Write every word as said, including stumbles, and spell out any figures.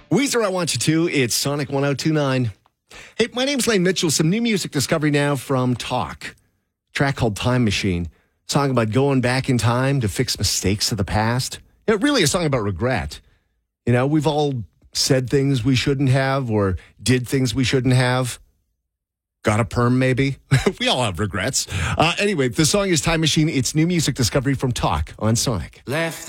Weezer, I Want You To. It's Sonic one oh two nine. Hey, my name's Lane Mitchell. Some new music discovery now from Talk. A track called Time Machine. A song about going back in time to fix mistakes of the past. You know, really a song about regret. You know, we've all said things we shouldn't have or did things we shouldn't have. Got a perm, maybe. We all have regrets. Uh, anyway, the song is Time Machine. It's new music discovery from Talk on Sonic. Left